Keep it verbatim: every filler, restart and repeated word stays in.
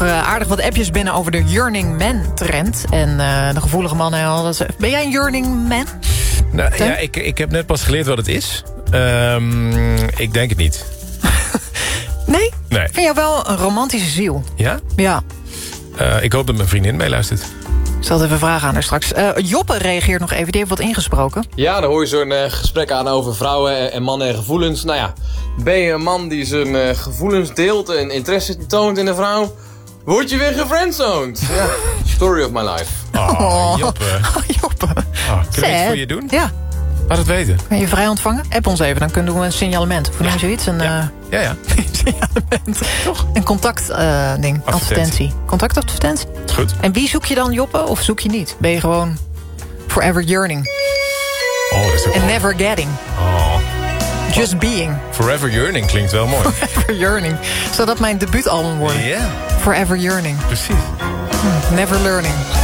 uh, aardig wat appjes binnen over de Yearning Man trend. En uh, de gevoelige mannen hadden ze... Ben jij een Yearning Man? Nou, ja, ik, ik heb net pas geleerd wat het is. Um, ik denk het niet. Nee? Nee. Ik vind jou wel een romantische ziel. Ja? Ja. Uh, ik hoop dat mijn vriendin meeluistert. Ik zal het even vragen aan haar straks. Uh, Joppe reageert nog even, die heeft wat ingesproken. Ja, dan hoor je zo'n uh, gesprek aan over vrouwen en mannen en gevoelens. Nou ja, ben je een man die zijn uh, gevoelens deelt en interesse toont in een vrouw... word je weer gefriendzoned. Ja, story of my life. Oh, Joppe. Oh, Joppe. Oh, kunnen we iets voor je doen? Ja. Laat het weten. Kan je vrij ontvangen? App ons even, dan kunnen we een signalement. Of noem je zoiets? Een, ja. Uh, ja, ja. signalement. Toch? Een contact uh, ding. Advertentie. Advertentie. Contactadvertentie. Goed. En wie zoek je dan, Joppe? Of zoek je niet? Ben je gewoon forever yearning? Oh, dat is ook And mooi. never getting. Oh. Just being. Forever Yearning klinkt wel mooi. Forever Yearning. Zou dat mijn debuutalbum worden? Ja. Forever Yearning. Precies. Hmm, never learning.